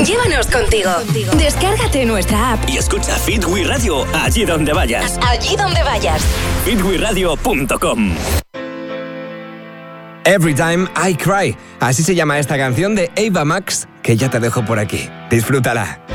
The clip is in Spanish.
Llévanos contigo. Descárgate nuestra app y escucha Fit We Radio allí donde vayas. Allí donde vayas. fitweradio.com. Every Time I Cry. Así se llama esta canción de Ava Max, que ya te dejo por aquí. Disfrútala.